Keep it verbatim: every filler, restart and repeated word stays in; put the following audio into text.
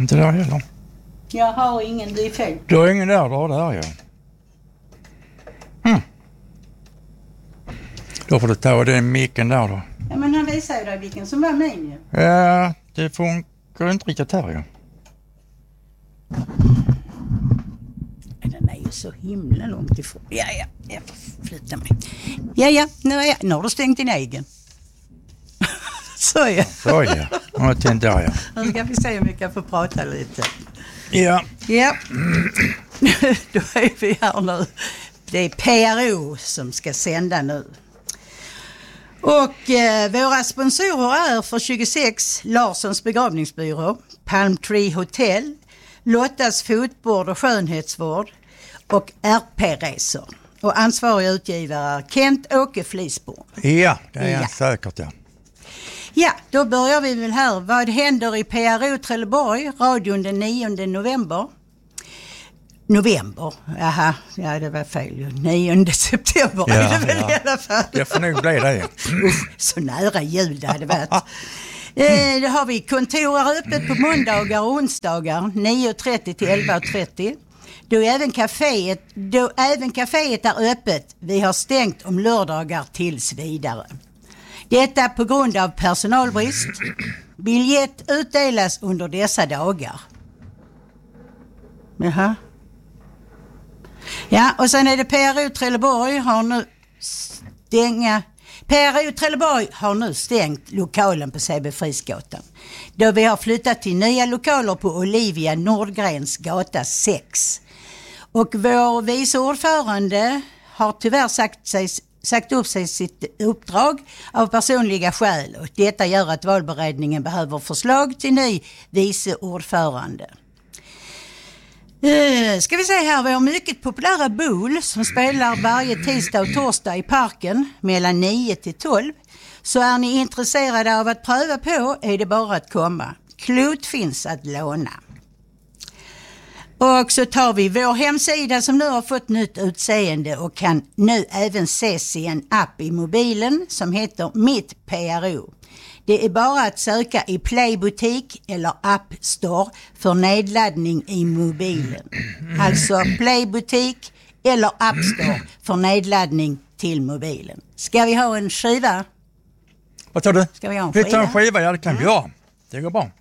Inte där heller. Jag har ingen, det är fel. Du har ingen där, du har där, ja. Mm. Då får du ta den micken där då. Ja, men han visar ju dig vilken som var min ju. Ja, det funkar inte riktigt här, ja. Den är ju så himla långt ifrån. Ja, ja, jag får flytta mig. Ja, ja, nu, är jag, nu har du stängt din egen. Så ja. Så ja, jag tänkte där, ja. Nu ska vi se om vi kan få prata lite. Ja. Ja, då är vi här nu. Det är P R O som ska sända nu. Och eh, våra sponsorer är för tjugosex Larssons begravningsbyrå, Palm Tree Hotel, Lottas fotboard och skönhetsvård och R P-resor. Och ansvarig utgivare är Kent-Åke Flisborn. Ja, det är Ja. säkert, ja. Ja, då börjar vi väl här. Vad händer i P R O Trelleborg? Radion den nionde november. November, jaha, ja det var fel ju. nionde september Ja, är det väl ja. i alla fall. Jag får nog bli det. Uff, så nära jul det hade varit. Eh, då har vi kontor öppet på måndagar och onsdagar nio trettio till elva trettio. Då är även kaféet, då även kaféet är öppet. Vi har stängt om lördagar tills vidare. Detta på grund av personalbrist. Biljett utdelas under dessa dagar. Jaha. Ja, och sen är det P R O Trelleborg har nu stänga P R O Trelleborg har nu stängt lokalen på C B Frisgatan. Då vi har flyttat till nya lokaler på Olivia Nordgrens gata sex. Och vår vice ordförande har tyvärr sagt, sig, sagt upp sig sitt uppdrag av personliga skäl. Och detta gör att valberedningen behöver förslag till ny vice ordförande. Uh, ska vi se här, vi har mycket populära Bool som spelar varje tisdag och torsdag i parken mellan nio till tolv. Så är ni intresserade av att pröva på är det bara att komma. Klot finns att låna. Och så tar vi vår hemsida som nu har fått nytt utseende och kan nu även ses i en app i mobilen som heter Mitt P R O. Det är bara att söka i Playbutik eller App Store för nedladdning i mobilen. Alltså Playbutik eller App Store för nedladdning till mobilen. Ska vi ha en skiva? Vad tar du? Ska vi ha en Vi tar en skiva? skiva, ja det kan vi ha. Det går bra.